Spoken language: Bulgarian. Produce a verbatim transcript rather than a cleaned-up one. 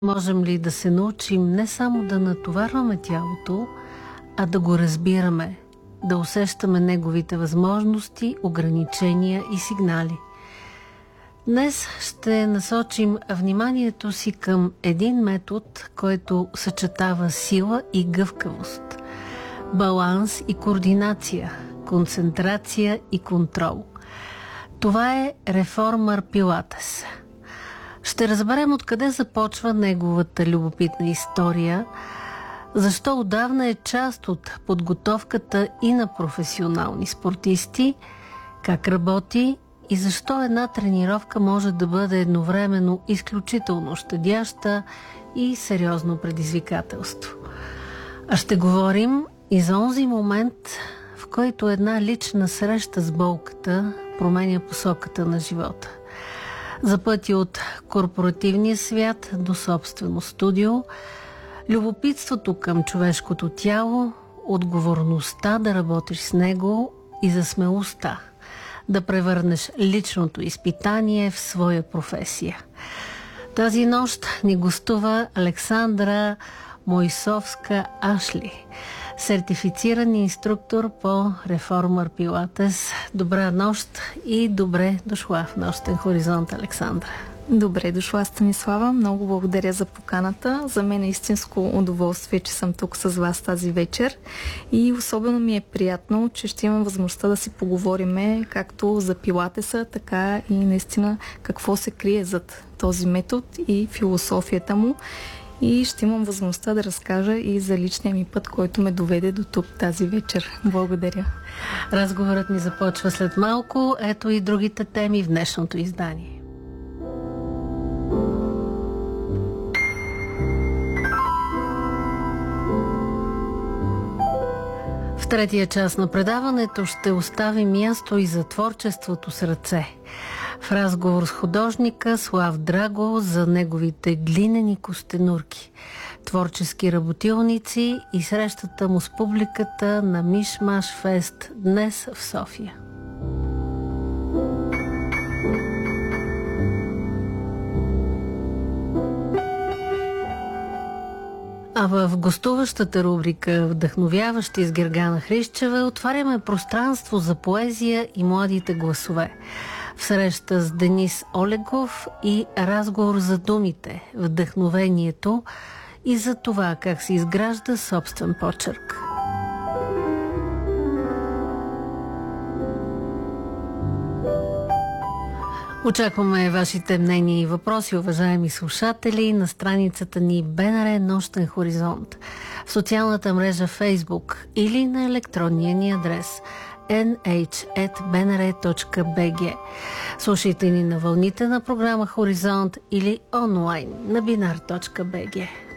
Можем ли да се научим не само да натоварваме тялото, а да го разбираме, да усещаме неговите възможности, ограничения и сигнали? Днес ще насочим вниманието си към един метод, който съчетава сила и гъвкавост, баланс и координация, концентрация и контрол. Това е реформър Пилатес. Ще разберем откъде започва неговата любопитна история, защо отдавна е част от подготовката и на професионални спортисти, как работи и защо една тренировка може да бъде едновременно изключително щадяща и сериозно предизвикателство. А ще говорим и за онзи момент, в който една лична среща с болката променя посоката на живота. За пъти от корпоративния свят до собствено студио, любопитството към човешкото тяло, отговорността да работиш с него и за смелостта да превърнеш личното изпитание в своя професия. Тази нощ ни гостува Александра Мойсовска-Ашли, сертифициран инструктор по реформър Пилатес. Добра нощ и добре дошла в Нощен хоризонт, Александра. Добре дошла, Станислава. Много благодаря за поканата. За мен е истинско удоволствие, че съм тук с вас тази вечер. И особено ми е приятно, че ще имам възможността да си поговорим както за Пилатеса, така и наистина какво се крие зад този метод и философията му. И ще имам възможността да разкажа и за личния ми път, който ме доведе до тук тази вечер. Благодаря. Разговорът ни започва след малко. Ето и другите теми в днешното издание. В третия част на предаването ще оставим място и за творчеството с ръце. В разговор с художника Слав Драго за неговите глинени костенурки, творчески работилници и срещата му с публиката на Миш-Маш Фест днес в София. А в гостуващата рубрика "Вдъхновяващи" с Гергана Хрищева отваряме пространство за поезия и младите гласове. В среща с Денис Олегов и разговор за думите, вдъхновението и за това как се изгражда собствен почерк. Очакваме вашите мнения и въпроси, уважаеми слушатели, на страницата ни БНР Нощен хоризонт, в социалната мрежа Facebook или на електронния ни адрес ен ейч ет би ен ар точка би джи. Слушайте ни на вълните на програма Хоризонт или онлайн на бинар точка би джи.